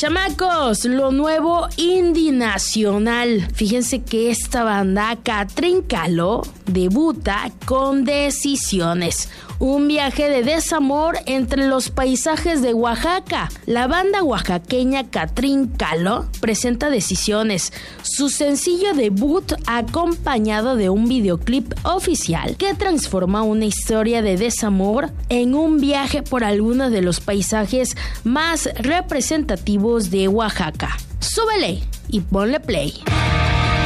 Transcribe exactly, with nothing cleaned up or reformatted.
Chamacos, lo nuevo indie nacional. Fíjense que esta banda, Catrín Caló, debuta con Decisiones, un viaje de desamor entre los paisajes de Oaxaca. La banda oaxaqueña Catrín Caló presenta Decisiones, su sencillo debut acompañado de un videoclip oficial que transforma una historia de desamor en un viaje por algunos de los paisajes más representativos de Oaxaca. Súbele y ponle play.